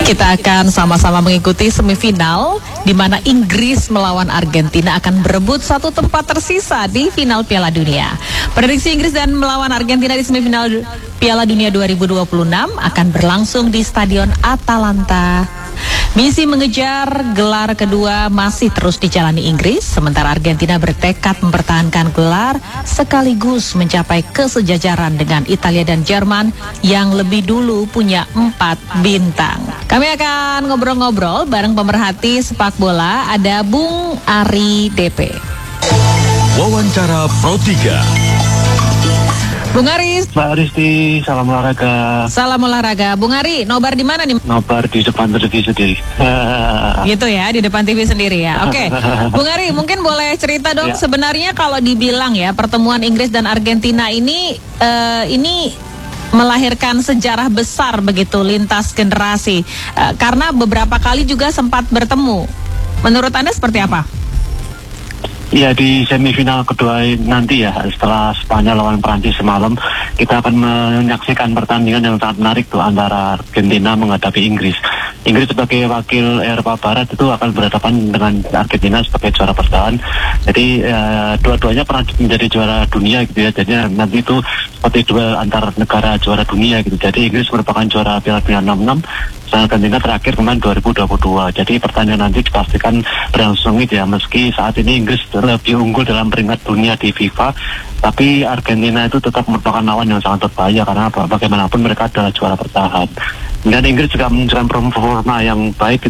Kita akan sama-sama mengikuti semifinal di mana Inggris melawan Argentina akan berebut satu tempat tersisa di final Piala Dunia. Prediksi Inggris dan melawan Argentina di semifinal Piala Dunia 2026 akan berlangsung di Stadion Atalanta. Misi mengejar gelar kedua masih terus dijalani Inggris, sementara Argentina bertekad mempertahankan gelar sekaligus mencapai kesejajaran dengan Italia dan Jerman yang lebih dulu punya 4 bintang. Kami akan ngobrol-ngobrol bareng pemerhati sepak bola, ada Bung Ari DP. Wawancara Pro 3. Bung Ari. Mbak Risti, salam olahraga. Salam olahraga. Bung Ari, nobar di mana nih? Nobar di depan TV sendiri. Gitu ya, di depan TV sendiri ya. Oke. Bung Ari, mungkin boleh cerita dong, sebenarnya kalau dibilang ya pertemuan Inggris dan Argentina ini melahirkan sejarah besar begitu lintas generasi, karena beberapa kali juga sempat bertemu. Menurut Anda seperti apa? Ya, di semifinal kedua nanti ya, setelah Spanyol lawan Prancis semalam, kita akan menyaksikan pertandingan yang sangat menarik tuh antara Argentina menghadapi Inggris. Inggris sebagai wakil Eropa Barat itu akan berhadapan dengan Argentina sebagai juara bertahan. Jadi dua-duanya pernah menjadi juara dunia gitu ya. Jadi nanti itu seperti duel antar negara juara dunia gitu. Jadi Inggris merupakan juara Piala Dunia 66. Argentina terakhir kemarin 2022. Jadi pertandingan nanti dipastikan berlangsung gitu ya. Meski saat ini Inggris lebih unggul dalam peringkat dunia di FIFA, tapi Argentina itu tetap merupakan lawan yang sangat berbahaya karena bagaimanapun mereka adalah juara bertahan. Dan Inggris juga menunjukkan performa yang baik